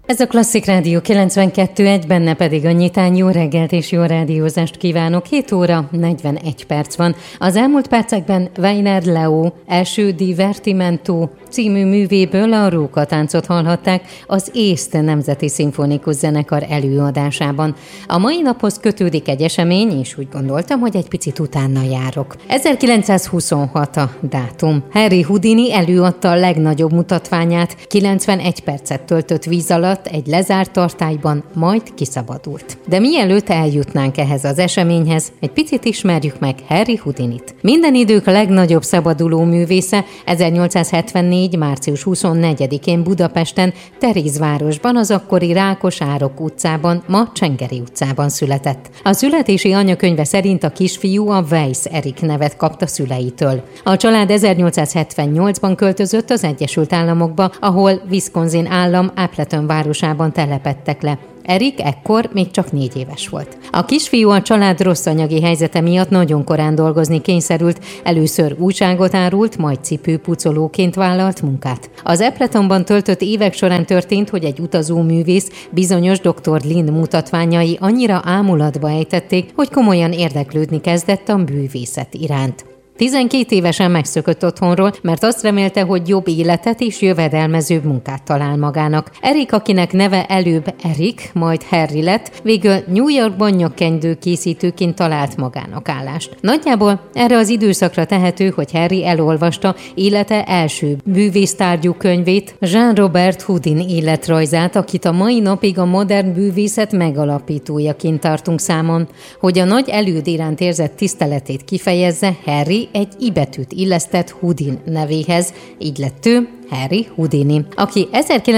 Ez a Klasszik Rádió 92.1, benne pedig a Nyitány. Jó reggelt és jó rádiózást kívánok. 7 óra 41 perc van. Az elmúlt percekben Weiner Leo első Divertimento című művéből a Rókatáncot hallhatták az Észt Nemzeti Szimfonikus Zenekar előadásában. A mai naphoz kötődik egy esemény, és úgy gondoltam, hogy egy picit utána járok. 1926 a dátum. Harry Houdini előadta a legnagyobb mutatványát, 91 percet töltött víz alatt, egy lezárt tartályban, majd kiszabadult. De mielőtt eljutnánk ehhez az eseményhez, egy picit ismerjük meg Harry Houdinit. Minden idők legnagyobb szabaduló művésze 1874. március 24-én Budapesten, Terézvárosban, az akkori Rákos-Árok utcában, ma Csengeri utcában született. A születési anyakönyve szerint a kisfiú a Weiss Erik nevet kapta szüleitől. A család 1878-ban költözött az Egyesült Államokba, ahol Wisconsin állam Appleton városában telepedtek le. Erik ekkor még csak 4 éves volt. A kisfiú a család rossz anyagi helyzete miatt nagyon korán dolgozni kényszerült, először újságot árult, majd cipőpucolóként vállalt munkát. Az Appletonban töltött évek során történt, hogy egy utazó művész, bizonyos dr. Lin mutatványai annyira ámulatba ejtették, hogy komolyan érdeklődni kezdett a művészet iránt. 12 évesen megszökött otthonról, mert azt remélte, hogy jobb életet és jövedelmezőbb munkát talál magának. Erik, akinek neve előbb Erik, majd Harry lett, végül New Yorkban nyakkendő készítőként talált magának állást. Nagyjából erre az időszakra tehető, hogy Harry elolvasta élete első művésztárgyú könyvét, Jean-Robert Houdin életrajzát, akit a mai napig a modern művészet megalapítójaként tartunk számon. Hogy a nagy előd iránt érzett tiszteletét kifejezze, Harry egy I betűt illesztett Houdin nevéhez, így lett ő Harry Houdini, aki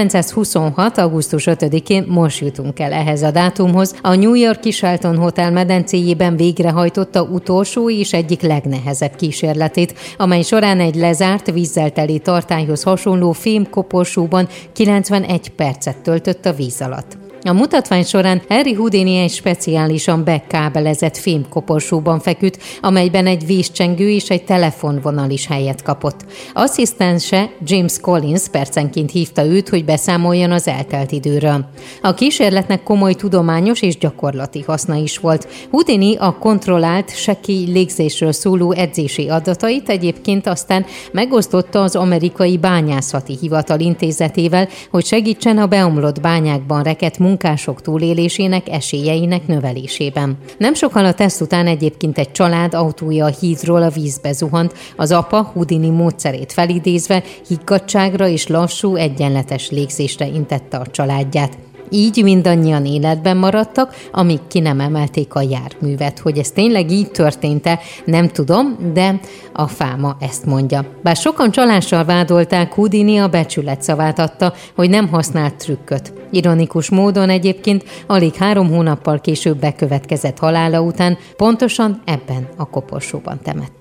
1926. augusztus 5-én, most jutunk el ehhez a dátumhoz, a New York-i Shelton Hotel medencéjében végrehajtotta utolsó és egyik legnehezebb kísérletét, amely során egy lezárt, vízzel teli tartályhoz hasonló fémkoporsóban 91 percet töltött a víz alatt. A mutatvány során Harry Houdini egy speciálisan bekábelezett fémkoporsóban feküdt, amelyben egy vízcsengő és egy telefonvonal is helyet kapott. Asszisztense James Collins percenként hívta őt, hogy beszámoljon az eltelt időről. A kísérletnek komoly tudományos és gyakorlati haszna is volt. Houdini a kontrollált, sekély légzésről szóló edzési adatait egyébként aztán megosztotta az amerikai bányászati hivatal intézetével, hogy segítsen a beomlott bányákban rekedt munkások túlélésének esélyeinek növelésében. Nem sokkal a teszt után egyébként egy család autója a hídról a vízbe zuhant, az apa Houdini módszerét felidézve higgadtságra és lassú, egyenletes légzésre intette a családját. Így mindannyian életben maradtak, amíg ki nem emelték a járművet. Hogy ez tényleg így történt-e, nem tudom, de a fáma ezt mondja. Bár sokan csalással vádolták, Houdini a becsület szavát adta, hogy nem használt trükköt. Ironikus módon egyébként alig 3 hónappal később bekövetkezett halála után pontosan ebben a koporsóban temett.